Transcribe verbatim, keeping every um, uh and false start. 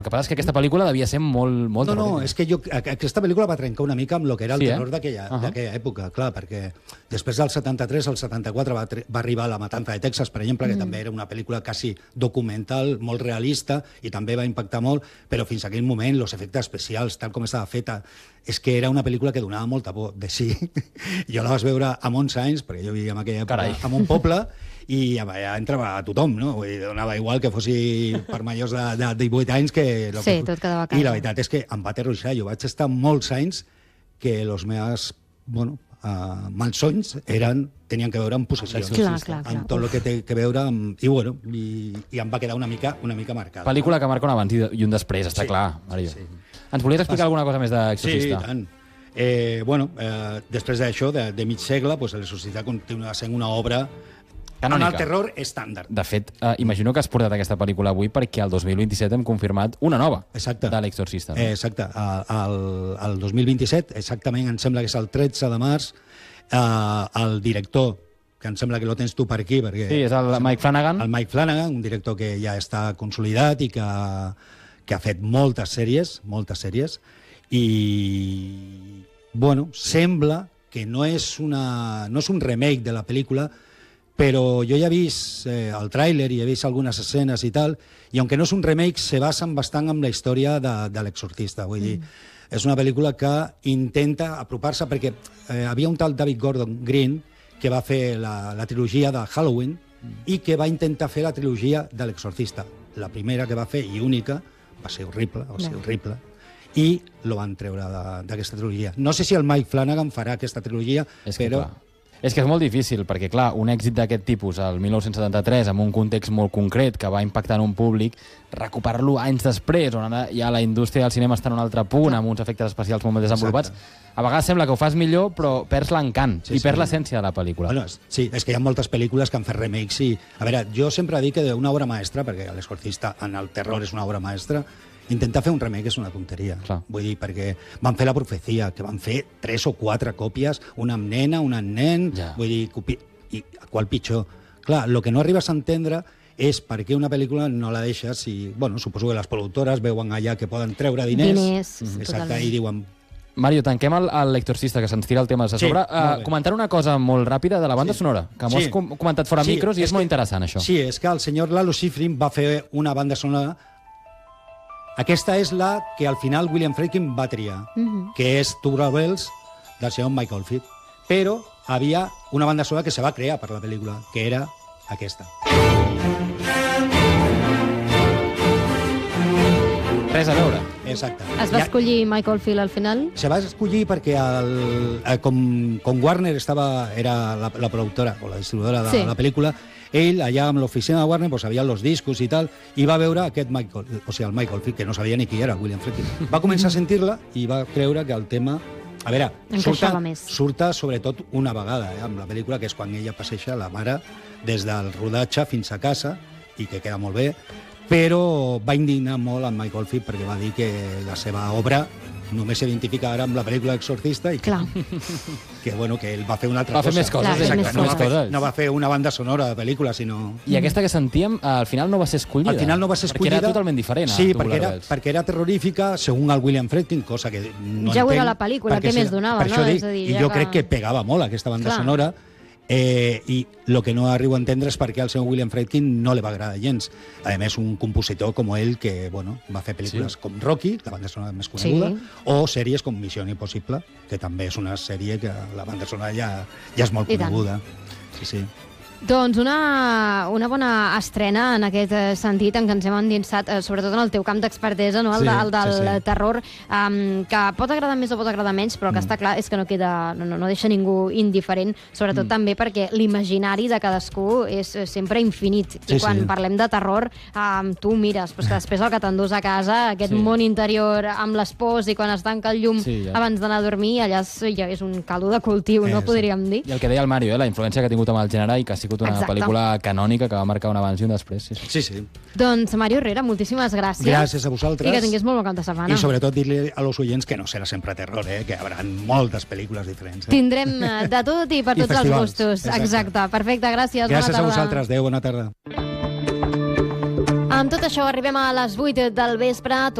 El que passa és que aquesta pel·lícula devia ser molt, molt No, no, terrorífica. és que jo, aquesta pel·lícula va trencar una mica amb el que era el Sí, eh? terror d'aquella Uh-huh. d'aquella època, clar, perquè després del setanta-tres al setanta-quatre va, va arribar La matança de Texas, per exemple, que mm. també era una pel·lícula quasi documental, molt realista, i també va impactar molt, però fins a aquell moment els efectes especials, tal com estava feta, és que era una pel·lícula que donava molta por. De sí, jo la vas veure amb onze anys, perquè jo vivia en aquella època Carai. en un poble, i allà entrava a tothom, no? Vull dir, donava igual que fossi per majors de, de divuit anys que... Lo Sí, que... tot quedava a casa. I la veritat és que em va aterrorizar. Jo vaig estar molts anys que els meus, bueno, uh, malsons eren, tenien que veure amb possessions. Clar, clar, clar. Amb tot el que té que veure amb... I, bueno, i, i em va quedar una mica, una mica marcada. Pel·lícula que marca un abans i un després, està Sí, clar, Mario. sí. Ens volies explicar alguna cosa més Sí, d'Exorcista? i tant. Eh, bueno, eh, després d'això, de, de mig segle, pues, l'Exorcista continua sent una obra Canònica. amb el terror estàndard. De fet, eh, imagino que has portat aquesta pel·lícula avui perquè el dos mil vint-i-set hem confirmat una nova Exacte. de l'Exorcista. No? Eh, exacte. El, el dos mil vint-i-set, exactament, em sembla que és el tretze de març, eh, el director, que em sembla que lo tens tu per aquí, perquè... Sí, és el Mike Flanagan. El Mike Flanagan, un director que ja està consolidat i que, que ha fet moltes sèries, moltes sèries, i, bueno, sembla que no és, una, no és un remake de la pel·lícula, però jo ja he vist eh, el tràiler i he vist algunes escenes i tal, i aunque no és un remake, se basen bastant en la història de, de l'Exorcista. Vull dir, mm. és una pel·lícula que intenta apropar-se, perquè eh, havia un tal David Gordon Green que va fer la, la trilogia de Halloween mm. i que va intentar fer la trilogia de l'Exorcista. La primera que va fer, i única, va ser horrible, va ser no. horrible, i lo van treure d'aquesta trilogia. No sé si el Mike Flanagan farà aquesta trilogia, És que, però... clar, és que és molt difícil, perquè, clar, un èxit d'aquest tipus, el mil nou-cents setanta-tres, amb un context molt concret que va impactar en un públic, recuperar-lo anys després, on ara ja la indústria del cinema està en un altre punt, amb uns efectes especials molt més desenvolupats, exacte. A vegades sembla que ho fas millor, però perds l'encant Sí, i perds sí. l'essència de la pel·lícula. Bueno, sí, és que hi ha moltes pel·lícules que han fet remakes i... A veure, jo sempre dic que d'una obra maestra, perquè l'Exorcista en el terror és una obra maestra, intentar fer un remake és una tonteria. Clar. Vull dir, perquè van fer La profecia, que van fer tres o quatre còpies, una amb nena, una amb nen, Ja. vull dir, copi... i qual pitjor. Clar, el que no arribes a entendre és per què una pel·lícula no la deixes i, bueno, suposo que les productores veuen allà que poden treure diners. Diners, Exacte, totalment. i diuen... Mario, tanquem el- el l'Exorcista, que se'ns tira el tema de Sí, sobre. molt Uh, bé. comentant una cosa molt ràpida de la banda Sí. sonora, que m'ho Sí. has com comentat fora Sí, micros i és, és molt que- interessant, això. Sí, és que el senyor Lalo Schifrin va fer una banda sonora. Aquesta és la que al final William Friedkin va triar, Mhm. que és Two Rebels del senyor Michael Field. Però havia una banda sonora que se va crear per la pel·lícula, que era aquesta. Res a veure. Exacte. Es va Ja- escollir Michael Field al final? Se va escollir perquè el, eh, com, com Warner estava, era la, la productora o la distribuïdora de Sí. la pel·lícula, ell allà amb l'oficina de Warner pues, havia els discos i tal, i va veure aquest Michael, o sigui, el Michael Field, que no sabia ni qui era, William Friedkin. Va començar a sentir-la i va creure que el tema... A veure, Encaixava surta, més. surta sobretot una vegada eh, amb la pel·lícula, que és quan ella passeja la mare des del rodatge fins a casa, i que queda molt bé, però va indignar molt en Michael Field perquè va dir que la seva obra només s'identifica ara amb la pel·lícula Exorcista i que, Clar. que, bueno, que ell va fer una altra Va fer cosa. més coses, Clar, Exacte, més no, va coses. fer, no va fer una banda sonora de pel·lícula, sinó... I aquesta que sentíem, al final no va ser escollida. Al final no va ser escollida. Perquè era totalment diferent. a Sí, Tubular perquè era, Bells. perquè era terrorífica, segons el William Friedkin, cosa que no Ja ho era entenc, la pel·lícula, perquè què sí, més donava, per no? això dic, És a dir, I ja jo que- crec que pegava molt aquesta banda Clar. sonora, eh, i el que no arribo a entendre és per què al senyor William Friedkin no li va agradar gens. A més, un compositor com ell, que bueno, va fer pel·lícules Sí. com Rocky, la banda sonora més coneguda, Sí. o sèries com Missió Impossible, que també és una sèrie que la banda sonora ja, ja és molt I tant. coneguda. Sí, sí. Doncs una, una bona estrena en aquest eh, sentit en què ens hem endinsat, eh, sobretot en el teu camp d'expertesa, no? el, Sí, de, el del sí, sí. terror, um, que pot agradar més o pot agradar menys, però el que Mm. està clar és que no queda, no, no, no deixa ningú indiferent, sobretot Mm. també perquè l'imaginari de cadascú és eh, sempre infinit. Sí, I quan sí. parlem de terror, um, tu mires, però és que després el que t'endús a casa, aquest Sí. món interior amb les pors i quan es tanca el llum Sí, ja. abans d'anar a dormir, allà és, ja és un caldo de cultiu, Eh, no sí. podríem dir. I el que deia el Mario, eh, la influència que ha tingut amb el gènere i que ha sigut una Exacte. pel·lícula canònica que va marcar un abans i un després. Sí, sí. Sí, sí. Doncs, Mario Herrera, moltíssimes gràcies. Gràcies a vosaltres. I que tinguis molt bon cap de setmana. I sobretot dir-li a los oients que no serà sempre terror, eh? Que hi haurà moltes pel·lícules diferents. Eh? Tindrem eh, de tot i per I tots els festivals, gustos. exacte. Exacte. Perfecte, gràcies. Gràcies bona a tarda. vosaltres. Adéu, bona tarda. Amb tot això arribem a les vuit del vespre.